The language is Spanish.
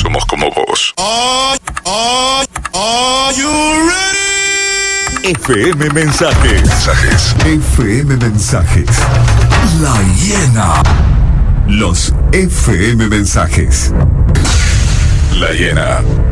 somos como vos. Are you ready? FM Mensajes. FM Mensajes. La Hiena. Los FM Mensajes. La Hiena.